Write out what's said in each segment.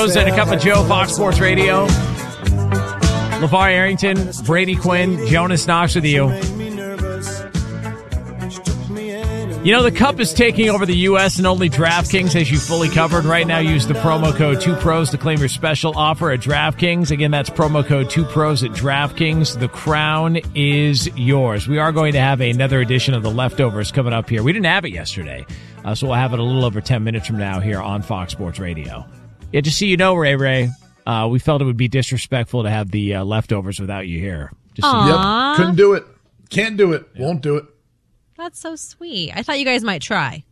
Rose and a Cup of Joe, Fox Sports Radio. LeVar Arrington, Brady Quinn, Jonas Knox with you. You know, the Cup is taking over the U.S. and only DraftKings has you fully covered. Right now, use the promo code 2pros to claim your special offer at DraftKings. Again, that's promo code 2pros at DraftKings. The crown is yours. We are going to have another edition of The Leftovers coming up here. We didn't have it yesterday, so we'll have it a little over 10 minutes from now here on Fox Sports Radio. Yeah, just so you know, Ray, we felt it would be disrespectful to have the leftovers without you here. Just so you know. Yep, couldn't do it. Can't do it. Yeah. Won't do it. That's so sweet. I thought you guys might try.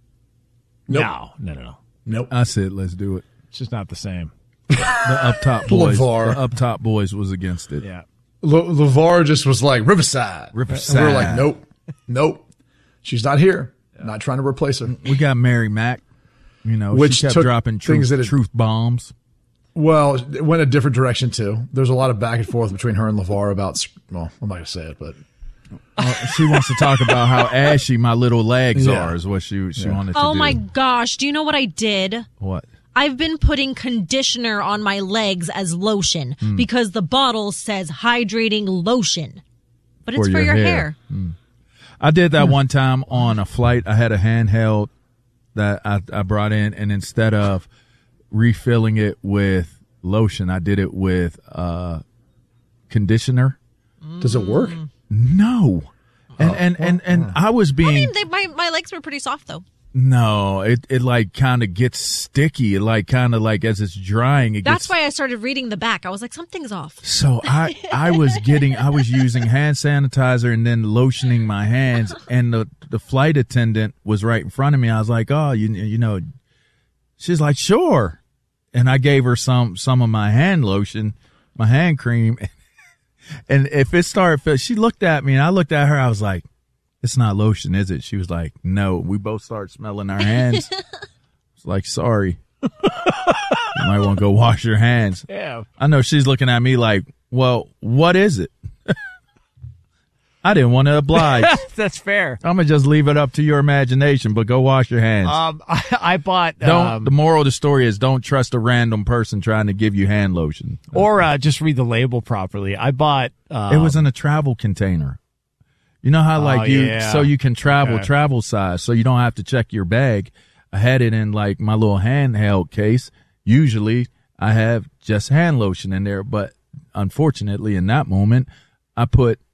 Nope. No. I said, let's do it. It's just not the same. The up top boys. LeVar. The up top boys was against it. Yeah. LeVar just was like, Riverside. And we were like, nope. She's not here. Yeah. Not trying to replace her. We got Mary Mack. You know, which she kept dropping truth bombs. Well, it went a different direction, too. There's a lot of back and forth between her and LeVar about, well, I'm not going to say it, but. She wants to talk about how ashy my little legs are is what she wanted to do. Oh, my gosh. Do you know what I did? What? I've been putting conditioner on my legs as lotion because the bottle says hydrating lotion. But it's for your hair. I did that one time on a flight. I had a handheld that I brought in, and instead of refilling it with lotion, I did it with conditioner. Does it work? No. And I was being... I mean, my legs were pretty soft, though. No, it like kind of gets sticky. It like kind of like as it's drying. That's why I started reading the back. I was like, something's off. So I was using hand sanitizer and then lotioning my hands, and the flight attendant was right in front of me. I was like, oh, you know, she's like, sure. And I gave her some of my hand lotion, my hand cream. And if it started, she looked at me and I looked at her. I was like, it's not lotion, is it? She was like, no. We both started smelling our hands. It's like, sorry. You might want to go wash your hands. Yeah. I know she's looking at me like, well, what is it? I didn't want to oblige. That's fair. I'm going to just leave it up to your imagination, but go wash your hands. I bought... the moral of the story is don't trust a random person trying to give you hand lotion. Or just read the label properly. I bought... it was in a travel container. You know how so you can travel size, so you don't have to check your bag. I had it in like my little handheld case. Usually I have just hand lotion in there, but unfortunately in that moment I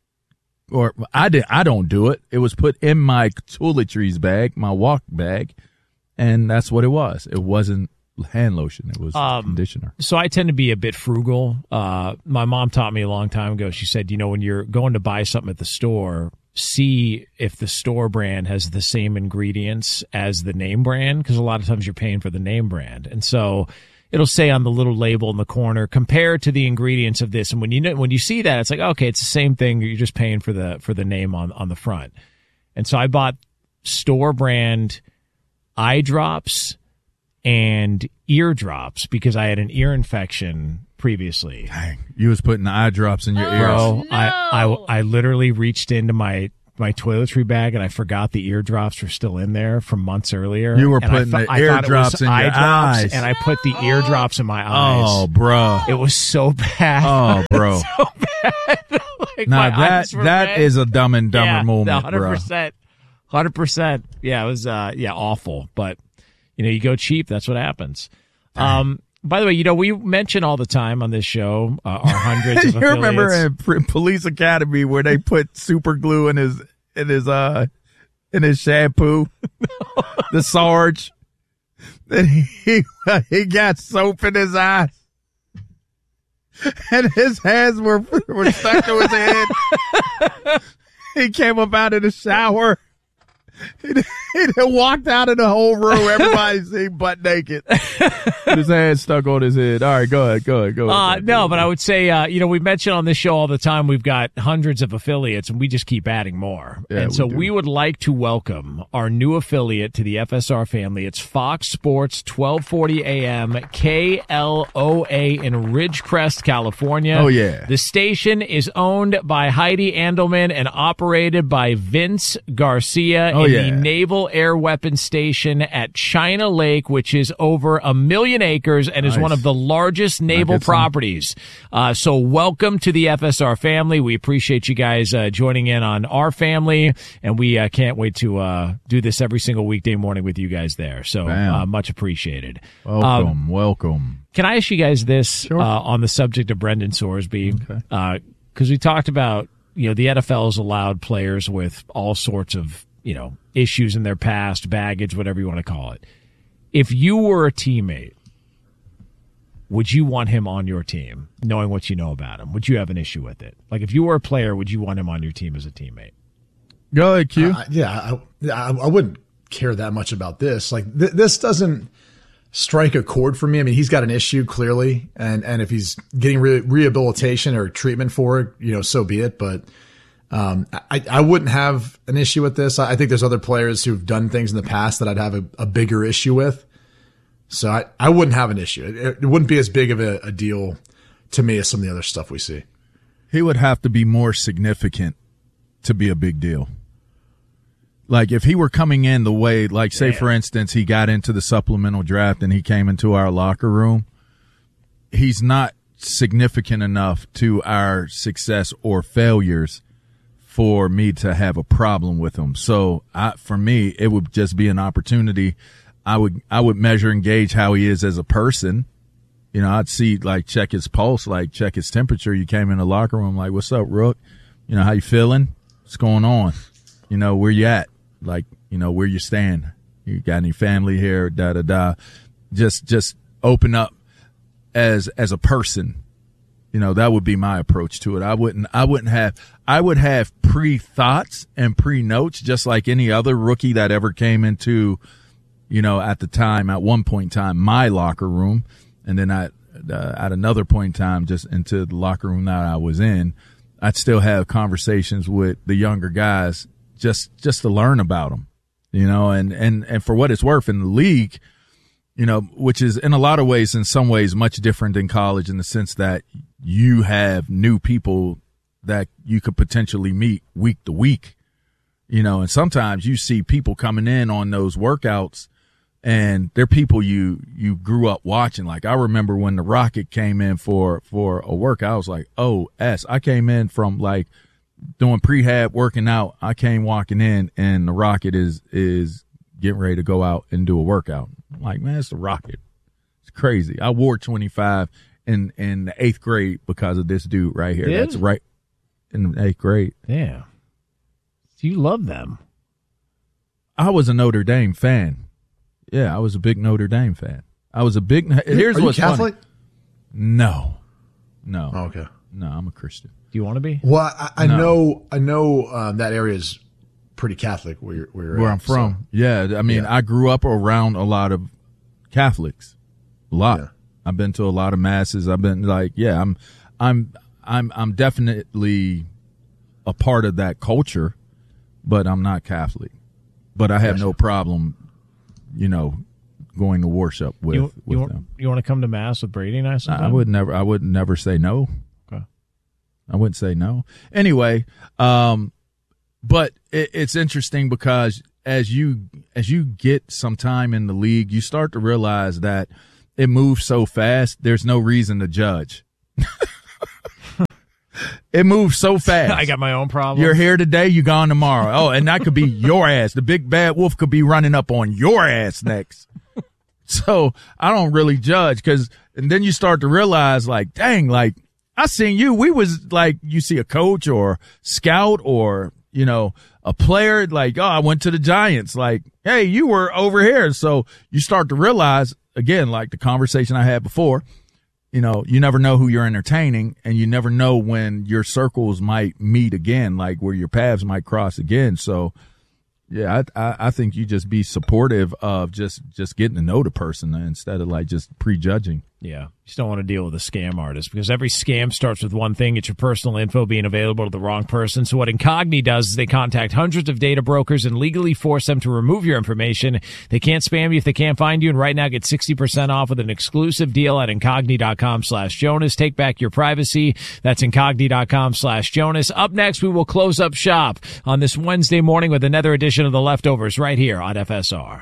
don't do it. It was put in my toiletries bag, my walk bag, and that's what it was. It wasn't hand lotion. It was conditioner. So I tend to be a bit frugal. My mom taught me a long time ago. She said, you know, when you're going to buy something at the store, see if the store brand has the same ingredients as the name brand, because a lot of times you're paying for the name brand. And so it'll say on the little label in the corner, compare to the ingredients of this. And when you see that, it's like, okay, it's the same thing. You're just paying for the name on the front. And so I bought store brand eye drops and ear drops because I had an ear infection previously. Dang, you was putting the eye drops in your ears. Bro, no. I literally reached into my toiletry bag and I forgot the eardrops were still in there from months earlier. You were putting the eardrops in your eyes. And I put the eardrops in my eyes. Oh, bro. It was so bad. Oh, bro. So bad. Like, now that is a Dumb and Dumber moment, 100%. 100%. Yeah, it was awful. But, you know, you go cheap, that's what happens. By the way, you know, we mention all the time on this show our hundreds of affiliates. You remember in Police Academy where they put super glue in his shampoo? The Sarge. Then he got soap in his eyes. And his hands were stuck to his head. He came up out of the shower. He walked out of the whole room. Everybody seen butt naked. His hand stuck on his head. All right, go ahead. No, but I would say, you know, we mention on this show all the time we've got hundreds of affiliates, and we just keep adding more. Yeah, and so we would like to welcome our new affiliate to the FSR family. It's Fox Sports 1240 AM KLOA in Ridgecrest, California. Oh, yeah. The station is owned by Heidi Andelman and operated by Vince Garcia. Oh, the Naval Air Weapons Station at China Lake, which is over 1 million acres and is one of the largest naval properties. So welcome to the FSR family. We appreciate you guys joining in on our family, and we can't wait to do this every single weekday morning with you guys there. So much appreciated. Welcome. Can I ask you guys this on the subject of Brendan Sorsby? Because we talked about, the NFL has allowed players with all sorts of, issues in their past, baggage, whatever you want to call it. If you were a teammate, would you want him on your team, knowing what you know about him? Would you have an issue with it? Like, if you were a player, would you want him on your team as a teammate? Go ahead, Q. I wouldn't care that much about this. Like, this doesn't strike a chord for me. I mean, he's got an issue clearly, and if he's getting rehabilitation or treatment for it, so be it. But I wouldn't have an issue with this. I think there's other players who've done things in the past that I'd have a bigger issue with. So I wouldn't have an issue. It wouldn't be as big of a deal to me as some of the other stuff we see. He would have to be more significant to be a big deal. Like, if he were coming in the way, like, say, for instance, he got into the supplemental draft and he came into our locker room, he's not significant enough to our success or failures for me to have a problem with him. So, for me, it would just be an opportunity. I would measure and gauge how he is as a person. I'd see, like, check his pulse, like, check his temperature. You came in the locker room, like, what's up, Rook? How you feeling? What's going on? Where you at? Like, where you stand. You got any family here? Just open up as a person. That would be my approach to it. I would have pre-thoughts and pre-notes, just like any other rookie that ever came into, at one point in time, my locker room. And then at another point in time, just into the locker room that I was in, I'd still have conversations with the younger guys just to learn about them, and for what it's worth in the league, which is in a lot of ways, in some ways, much different than college in the sense that you have new people that you could potentially meet week to week, and sometimes you see people coming in on those workouts and they're people you grew up watching. Like, I remember when the Rocket came in for a workout, I was like, I came in from, like, doing prehab, working out. I came walking in, and the Rocket is getting ready to go out and do a workout. I'm like, man, it's the Rocket. It's crazy. I wore 25 in the 8th grade because of this dude right here. That's right in the 8th grade. Yeah. So you love them. I was a Notre Dame fan. Yeah, I was a big Notre Dame fan. I was a big. Here's Are you what's Catholic? Funny. No. Oh, okay. No, I'm a Christian. Do you want to be? Well, I know that area is pretty Catholic where I'm from. So. Yeah, I mean, I grew up around a lot of Catholics. A lot. Yeah. I've been to a lot of masses. I've been I'm definitely a part of that culture, but I'm not Catholic. But I have no problem, going to worship with them. You want to come to mass with Brady and I sometime? I would never say no. Okay. I wouldn't say no. Anyway, but it's interesting because as you get some time in the league, you start to realize that it moves so fast, there's no reason to judge. It moves so fast. I got my own problem. You're here today, you gone tomorrow. Oh, and that could be your ass. The big bad wolf could be running up on your ass next. So I don't really judge and then you start to realize, like, dang, like, I seen you. We was like, you see a coach or scout or, a player, like, oh, I went to the Giants. Like, hey, you were over here. So you start to realize, again, like the conversation I had before, you never know who you're entertaining, and you never know when your circles might meet again, like where your paths might cross again. So, yeah, I think you just be supportive of just getting to know the person instead of, like, just prejudging. Yeah, you just don't want to deal with a scam artist because every scam starts with one thing. It's your personal info being available to the wrong person. So what Incogni does is they contact hundreds of data brokers and legally force them to remove your information. They can't spam you if they can't find you. And right now, get 60% off with an exclusive deal at Incogni.com/Jonas. Take back your privacy. That's Incogni.com/Jonas. Up next, we will close up shop on this Wednesday morning with another edition of The Leftovers right here on FSR.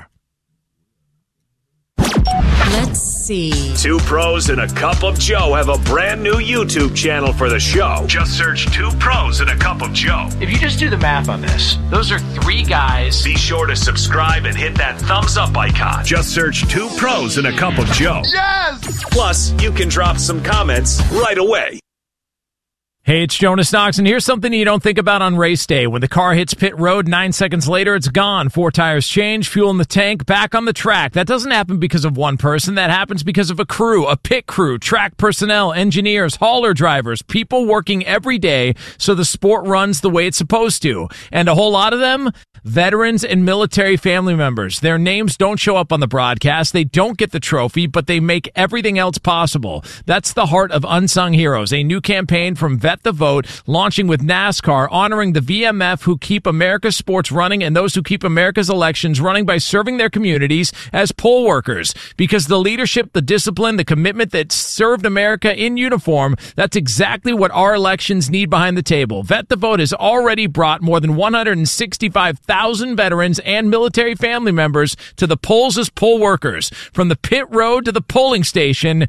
Let's see. Two pros and a cup of Joe have a brand new YouTube channel for the show. Just search Two Pros and a Cup of Joe. If you just do the math on this, those are three guys. Be sure to subscribe and hit that thumbs up icon. Just search Two Pros and a Cup of Joe. Yes! Plus, you can drop some comments right away. Hey, it's Jonas Knox, and here's something you don't think about on race day. When the car hits pit road, 9 seconds later, it's gone. 4 tires change, fuel in the tank, back on the track. That doesn't happen because of one person. That happens because of a crew, a pit crew, track personnel, engineers, hauler drivers, people working every day so the sport runs the way it's supposed to. And a whole lot of them, veterans and military family members. Their names don't show up on the broadcast. They don't get the trophy, but they make everything else possible. That's the heart of Unsung Heroes, a new campaign from Vet the Vote, launching with NASCAR, honoring the VMF who keep America's sports running and those who keep America's elections running by serving their communities as poll workers. Because the leadership, the discipline, the commitment that served America in uniform, that's exactly what our elections need behind the table. Vet the Vote has already brought more than 165,000 veterans and military family members to the polls as poll workers. From the pit road to the polling station,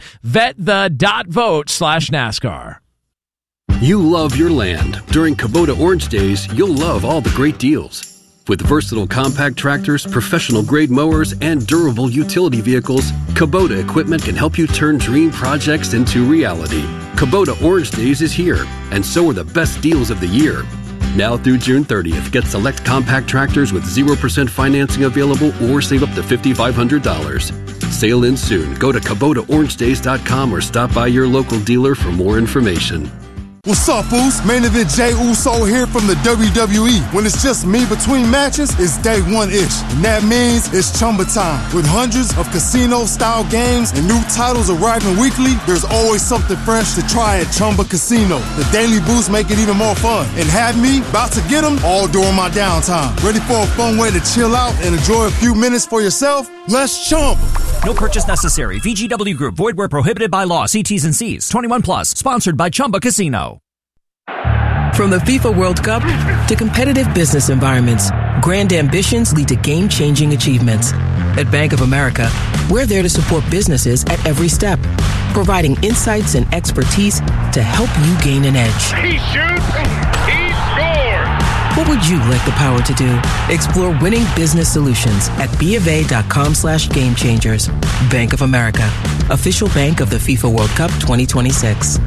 vetThe.vote/NASCAR. You love your land. During Kubota Orange Days, you'll love all the great deals. With versatile compact tractors, professional-grade mowers, and durable utility vehicles, Kubota equipment can help you turn dream projects into reality. Kubota Orange Days is here, and so are the best deals of the year. Now through June 30th, get select compact tractors with 0% financing available or save up to $5,500. Sale ends soon. Go to KubotaOrangeDays.com or stop by your local dealer for more information. What's up, Foos? Main event Jey Uso here from the WWE. When it's just me between matches, it's day one-ish. And that means it's Chumba time. With hundreds of casino-style games and new titles arriving weekly, there's always something fresh to try at Chumba Casino. The daily boosts make it even more fun. And have me about to get them all during my downtime. Ready for a fun way to chill out and enjoy a few minutes for yourself? Let's Chumba. No purchase necessary. VGW Group. Void where prohibited by law. See T's and C's. 21 plus. Sponsored by Chumba Casino. From the FIFA World Cup to competitive business environments, grand ambitions lead to game-changing achievements. At Bank of America, we're there to support businesses at every step, providing insights and expertise to help you gain an edge. He shoots, he scores! What would you like the power to do? Explore winning business solutions at BofA.com/gamechangers. Bank of America, official bank of the FIFA World Cup 2026.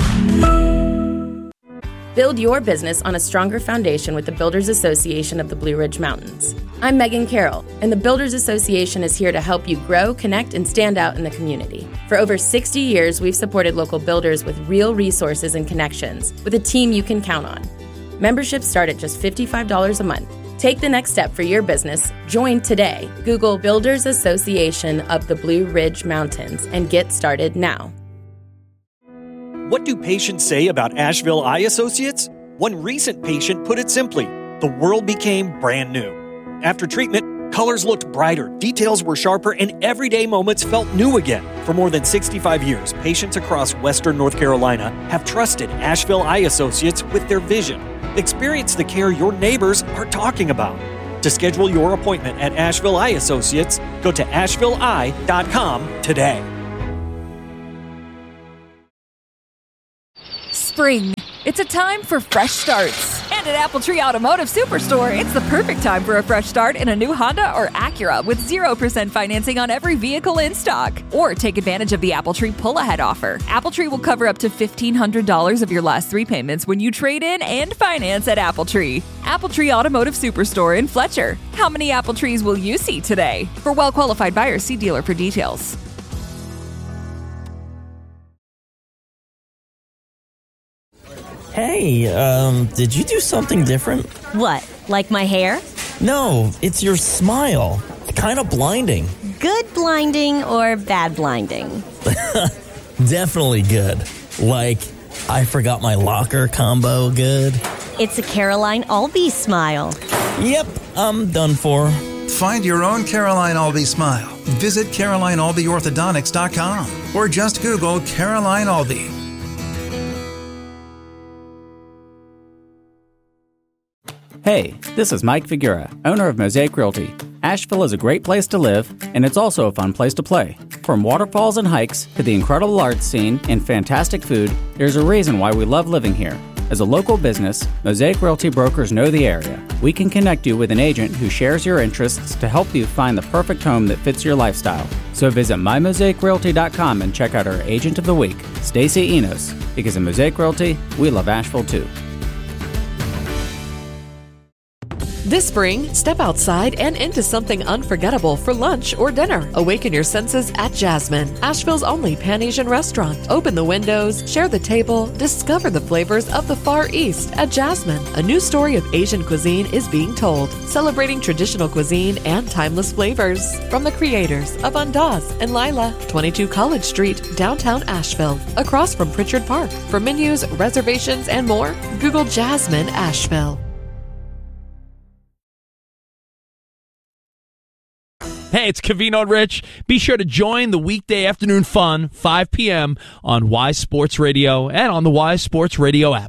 Build your business on a stronger foundation with the Builders Association of the Blue Ridge Mountains. I'm Megan Carroll, and the Builders Association is here to help you grow, connect, and stand out in the community. For over 60 years, we've supported local builders with real resources and connections, with a team you can count on. Memberships start at just $55 a month. Take the next step for your business. Join today. Google Builders Association of the Blue Ridge Mountains and get started now. What do patients say about Asheville Eye Associates? One recent patient put it simply, the world became brand new. After treatment, colors looked brighter, details were sharper, and everyday moments felt new again. For more than 65 years, patients across Western North Carolina have trusted Asheville Eye Associates with their vision. Experience the care your neighbors are talking about. To schedule your appointment at Asheville Eye Associates, go to AshevilleEye.com today. Spring. It's a time for fresh starts. And at Apple Tree Automotive Superstore, it's the perfect time for a fresh start in a new Honda or Acura with 0% financing on every vehicle in stock. Or take advantage of the Apple Tree Pull-Ahead offer. Apple Tree will cover up to $1,500 of your last 3 payments when you trade in and finance at Apple Tree. Apple Tree Automotive Superstore in Fletcher. How many Apple Trees will you see today? For well-qualified buyers, see dealer for details. Hey, did you do something different? What, like my hair? No, it's your smile. Kind of blinding. good blinding or bad blinding? Definitely good. Like, I forgot my locker combo good. It's a Caroline Albee smile. Yep, I'm done for. Find your own Caroline Albee smile. Visit CarolineAlbeeOrthodontics.com or just Google Caroline Albee. Hey, this is Mike Figura, owner of Mosaic Realty. Asheville is a great place to live, and it's also a fun place to play. From waterfalls and hikes to the incredible art scene and fantastic food, there's a reason why we love living here. As a local business, Mosaic Realty brokers know the area. We can connect you with an agent who shares your interests to help you find the perfect home that fits your lifestyle. So visit mymosaicrealty.com and check out our Agent of the Week, Stacey Enos, because at Mosaic Realty, we love Asheville too. This spring, step outside and into something unforgettable for lunch or dinner. Awaken your senses at Jasmine, Asheville's only Pan-Asian restaurant. Open the windows, share the table, discover the flavors of the Far East at Jasmine. A new story of Asian cuisine is being told, celebrating traditional cuisine and timeless flavors. From the creators of Andaz and Lila, 22 College Street, downtown Asheville, across from Pritchard Park. For menus, reservations, and more, Google Jasmine Asheville. Hey, it's Covino and Rich. Be sure to join the weekday afternoon fun, 5 p.m. on Wise Sports Radio and on the Wise Sports Radio app.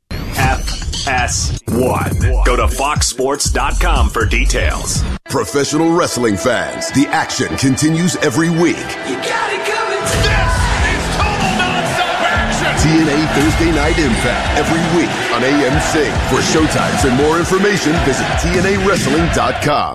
FS1. Go to foxsports.com for details. Professional wrestling fans, the action continues every week. You got it coming. This is total nonstop action. TNA Thursday Night Impact every week on AMC. For showtimes and more information, visit TNAWrestling.com.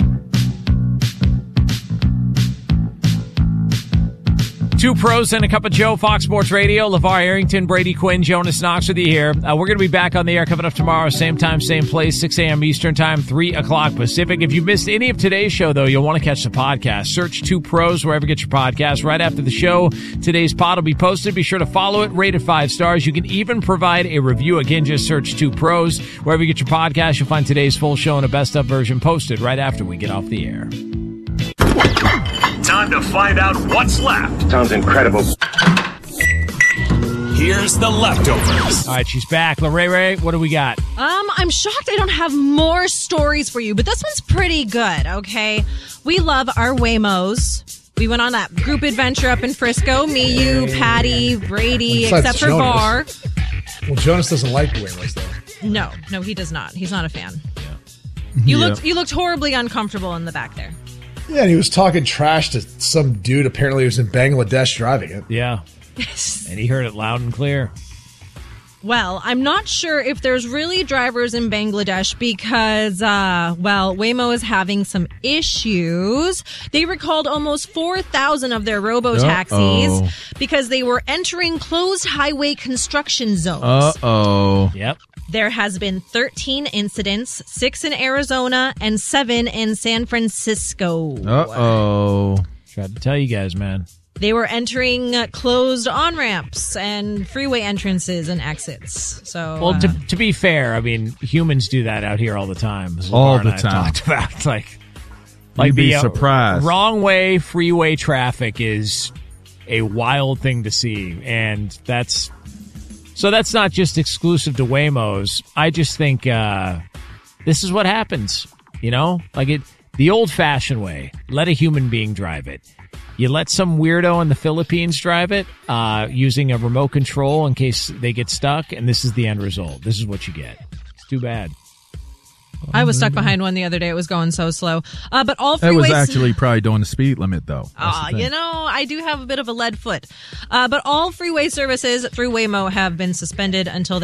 Two pros and a cup of Joe, Fox Sports Radio. LeVar Arrington, Brady Quinn, Jonas Knox with you here. We're going to be back on the air coming up tomorrow, same time, same place, 6 a.m. Eastern Time, 3 o'clock Pacific. If you missed any of today's show, though, you'll want to catch the podcast. Search Two Pros wherever you get your podcast. Right after the show, today's pod will be posted. Be sure to follow it, rate it 5 stars. You can even provide a review. Again, just search Two Pros. Wherever you get your podcast, you'll find today's full show and a best-of version posted right after we get off the air. Time to find out what's left. Sounds incredible. Here's the leftovers. All right, she's back. Ray, what do we got? I'm shocked I don't have more stories for you, but this one's pretty good, okay? We love our Waymos. We went on that group adventure up in Frisco. Me, you, Patty, Brady, except for Var. Well, Jonas doesn't like Waymos, though. No, he does not. He's not a fan. Yeah. You looked horribly uncomfortable in the back there. Yeah, and he was talking trash to some dude. Apparently, he was in Bangladesh driving it. Yeah. And he heard it loud and clear. Well, I'm not sure if there's really drivers in Bangladesh because, Waymo is having some issues. They recalled almost 4,000 of their robo-taxis because they were entering closed highway construction zones. Yep. There has been 13 incidents, 6 in Arizona and 7 in San Francisco. Tried to tell you guys, man. They were entering closed on-ramps and freeway entrances and exits. So, well, to be fair, I mean, humans do that out here all the time. All the time. Talked about, like you'd be surprised. Wrong way freeway traffic is a wild thing to see, and that's not just exclusive to Waymos. I just think this is what happens. You know, like the old-fashioned way. Let a human being drive it. You let some weirdo in the Philippines drive it using a remote control in case they get stuck, and this is the end result. This is what you get. It's too bad. I was stuck behind one the other day. It was going so slow. But all freeways... It was actually probably doing the speed limit, though. I do have a bit of a lead foot. But all freeway services through Waymo have been suspended until